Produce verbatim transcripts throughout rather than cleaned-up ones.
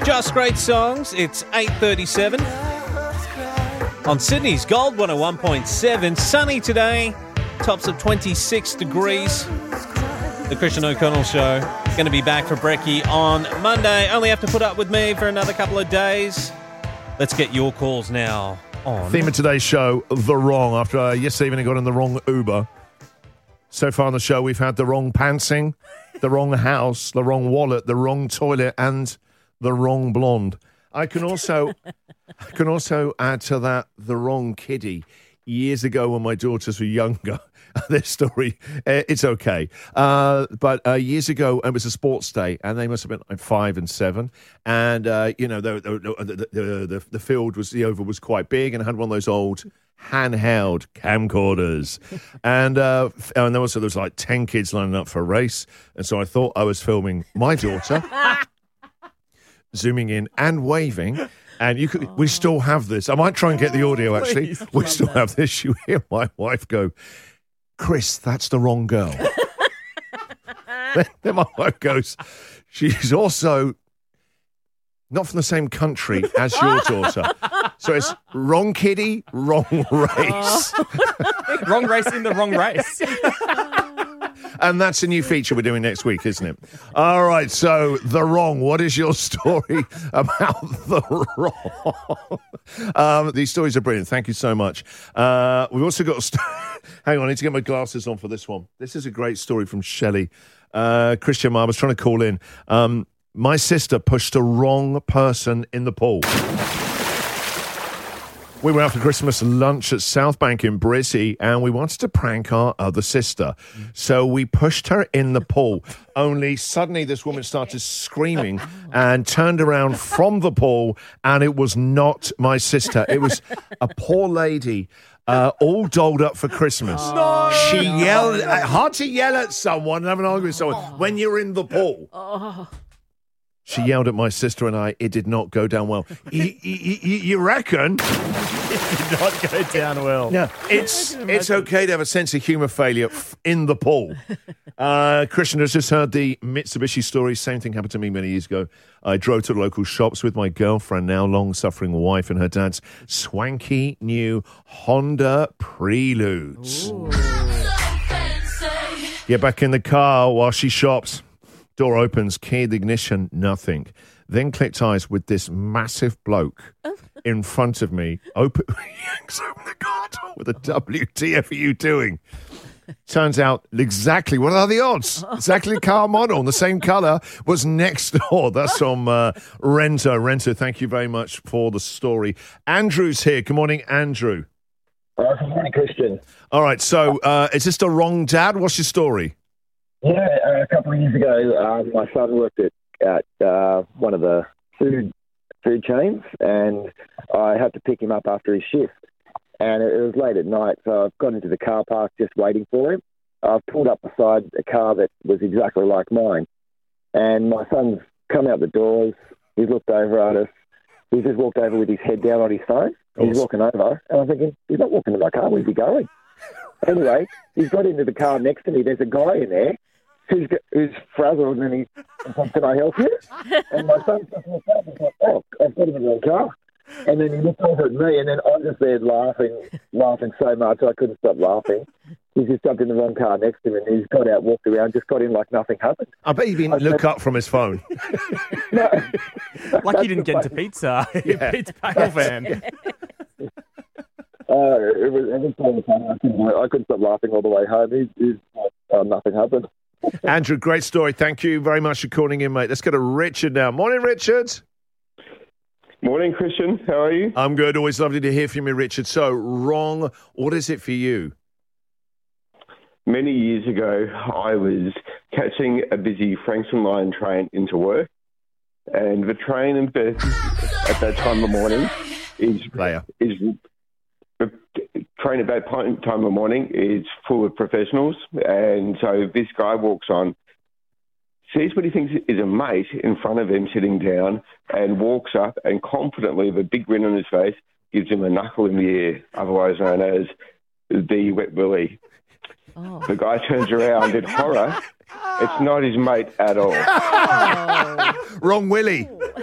Just Great Songs. It's eight thirty-seven. On Sydney's Gold one oh one point seven. Sunny today. Tops of twenty-six degrees. The Christian O'Connell Show. Going to be back for Brekkie on Monday. Only have to put up with me for another couple of days. Let's get your calls now on. Theme of today's show, the wrong. After uh, yesterday evening I got in the wrong Uber. So far on the show we've had the wrong pantsing, the wrong house, the wrong wallet, the wrong toilet, and the wrong blonde. I can also, I can also add to that the wrong kiddie. Years ago when my daughters were younger, this story, uh, it's okay. Uh, but uh, years ago, it was a sports day, and they must have been like five and seven. And, uh, you know, the the, the, the, the, the field was, the oval was quite big, and it had one of those old handheld camcorders. and, uh, and there was, there was like ten kids lining up for a race. And so I thought I was filming my daughter, zooming in and waving. And you could, oh. we still have this. I might try and get the audio, actually. Please, we still that. have this. You hear my wife go, Chris, that's the wrong girl. then, then my wife goes, she's also not from the same country as your daughter. So it's wrong kiddie, wrong race. Oh. Wrong race in the wrong race. And that's a new feature we're doing next week, isn't it? All right, so the wrong. What is your story about the wrong? um, these stories are brilliant. Thank you so much. Uh, we've also got... St- Hang on, I need to get my glasses on for this one. This is a great story from Shelley. Uh, Christian, I was trying to call in. Um, my sister pushed the wrong person in the pool. We were out for Christmas lunch at South Bank in Brizzy, and we wanted to prank our other sister. So we pushed her in the pool. Only suddenly this woman started screaming and turned around from the pool, and it was not my sister. It was a poor lady, uh, all dolled up for Christmas. No, she no. yelled, hard to yell at someone and have an argument with someone oh. when you're in the pool. Oh. She yelled at my sister and I. It did not go down well. you, you, you, you reckon? It did not go down well. No, it's it's okay to have a sense of humour failure f- in the pool. Uh, Christian has just heard the Mitsubishi story. Same thing happened to me many years ago. I drove to the local shops with my girlfriend, now long-suffering wife, and her dad's swanky new Honda Preludes. Ooh. Get back in the car while she shops. Door opens, key the ignition, nothing. Then clicked eyes with this massive bloke in front of me. Open, yanks open the car door with a W T F are you doing? Turns out exactly, what are the odds? Exactly the car model, the same colour, was next door. That's from uh, Renter. Renter, thank you very much for the story. Andrew's here. Good morning, Andrew. Uh, good morning, Christian. All right, so uh, is this the wrong dad? What's your story? Yeah, uh, a couple of years ago, um, my son worked at, at uh, one of the food food chains, and I had to pick him up after his shift. And it, it was late at night, so I've got into the car park just waiting for him. I've pulled up beside a car that was exactly like mine. And my son's come out the doors, he's looked over at us, he's just walked over with his head down on his phone. He's awesome. walking over, and I'm thinking, he's not walking to my car, where's he going? Anyway, he's got into the car next to me. There's a guy in there who's, who's frazzled, and he said, can I help you? And my son just looked up and thought, oh, I've got him in the wrong car. And then he looked over at me, and then I'm just there laughing, laughing so much I couldn't stop laughing. He's just jumped in the wrong car next to him, and he's got out, walked around, just got in like nothing happened. I bet he didn't look up from his phone. No. Like you didn't get into pizza. Yeah. Pizza Pale van. Uh, it was, it was so funny. I couldn't, I couldn't stop laughing all the way home. He's, he's, uh, nothing happened. Andrew, great story. Thank you very much for calling in, mate. Let's go to Richard now. Morning, Richard. Morning, Christian. How are you? I'm good. Always lovely to hear from you, Richard. So, wrong. What is it for you? Many years ago, I was catching a busy Frankston Line train into work, and the train and bus at that time of the morning is Player. is the train at that time of the morning is full of professionals, and so this guy walks on, sees what he thinks is a mate in front of him sitting down, and walks up and confidently, with a big grin on his face, gives him a knuckle in the ear, otherwise known as the wet willy. Oh. The guy turns around in horror. It's not his mate at all. Wrong Willie.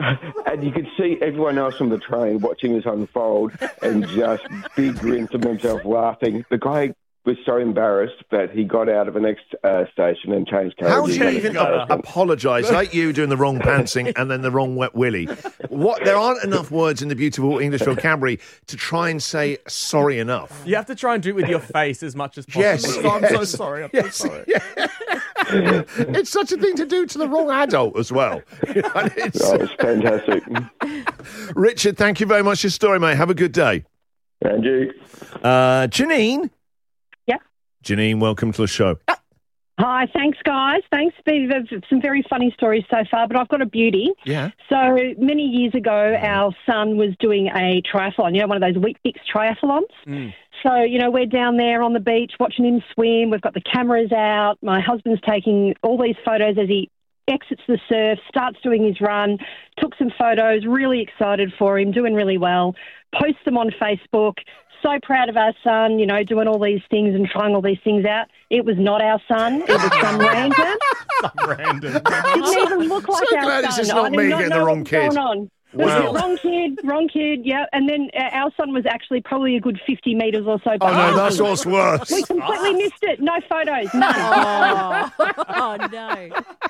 and you could see everyone else on the train watching this unfold and just big grins of themselves laughing. The guy was so embarrassed that he got out of the next uh, station and changed carriages. How do you even ap- apologise? Like you doing the wrong pantsing and then the wrong wet willy. What? There aren't enough words in the beautiful English vocabulary to try and say sorry enough. You have to try and do it with your face as much as possible. Yes, So I'm so yes, sorry. I'm yes, so sorry. yeah. It's such a thing to do to the wrong adult as well. And it's- Oh, it's fantastic. Richard, thank you very much for your story, mate. Have a good day. And you? Uh, Janine? Yeah. Janine, welcome to the show. Hi, thanks, guys. Thanks for some very funny stories so far, but I've got a beauty. Yeah. So many years ago, our son was doing a triathlon, you know, one of those Weet-Bix triathlons. Mm. So, you know, we're down there on the beach watching him swim. We've got the cameras out. My husband's taking all these photos as he exits the surf, starts doing his run, took some photos, really excited for him, doing really well, posts them on Facebook. So proud of our son, you know, doing all these things and trying all these things out. It was not our son. It was some random. Some random. It didn't even look like So our glad son. it's just I not did me not getting know the what wrong was kid. going on. Wow. Wrong kid, wrong kid, yeah. And then uh, our son was actually probably a good fifty metres or so Oh, behind. no, that's what's worse. We completely missed it. No photos, none. Oh, oh no.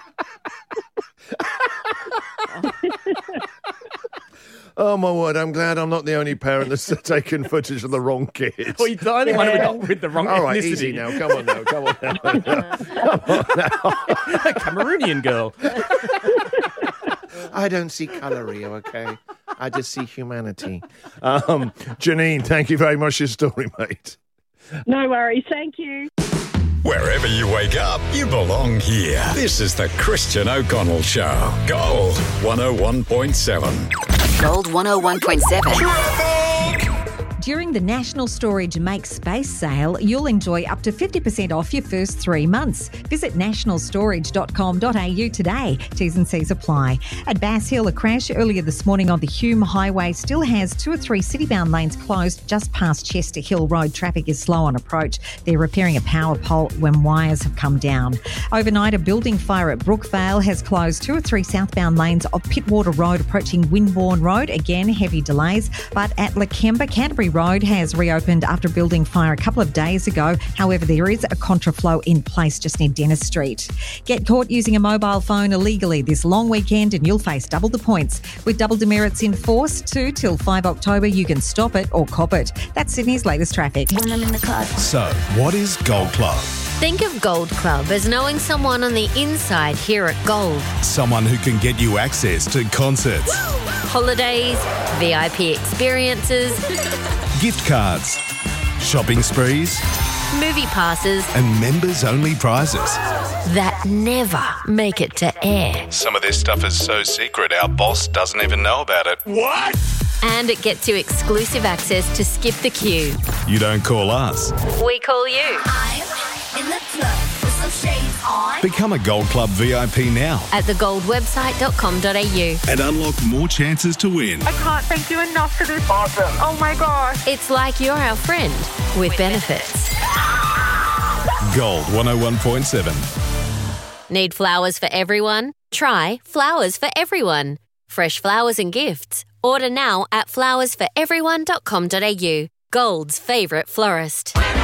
Oh, my word, I'm glad I'm not the only parent that's taken footage of the wrong kids. Well, you're the only one Yeah. with, with the wrong All right, ethnicity. easy now. Come on now. Come on now. Cameroonian girl. I don't see colour, Rio, okay? I just see humanity. Um, Janine, thank you very much for your story, mate. No worries. Thank you. Wherever you wake up, you belong here. This is the Christian O'Connell Show. Gold one oh one point seven. Gold one oh one point seven. During the National Storage Make Space sale, you'll enjoy up to fifty percent off your first three months. Visit national storage dot com dot a u today. T's and C's apply. At Bass Hill, a crash earlier this morning on the Hume Highway still has two or three city-bound lanes closed just past Chester Hill Road. Traffic is slow on approach. They're repairing a power pole when wires have come down. Overnight, a building fire at Brookvale has closed two or three southbound lanes of Pittwater Road approaching Windbourne Road. Again, heavy delays. But at Lakemba, Canterbury Road has reopened after building fire a couple of days ago. However, there is a contraflow in place just near Dennis Street. Get caught using a mobile phone illegally this long weekend and you'll face double the points. With double demerits in force, two till five October, you can stop it or cop it. That's Sydney's latest traffic. When I'm in the car. So, what is Gold Club? Think of Gold Club as knowing someone on the inside here at Gold. Someone who can get you access to concerts, Holidays, V I P experiences, gift cards, shopping sprees, movie passes and members-only prizes. that never make it to air. Some of this stuff is so secret, our boss doesn't even know about it. What? And it gets you exclusive access to skip the queue. You don't call us. We call you. In the club with some shades on. Become a Gold Club V I P now At the gold website dot com dot a u. and unlock more chances to win. I can't thank you enough for this. Awesome. Oh my gosh. It's like you're our friend with benefits. Gold one oh one point seven. Need flowers for everyone? Try Flowers for Everyone. Fresh flowers and gifts. Order now at flowers for everyone dot com dot a u. Gold's favourite florist.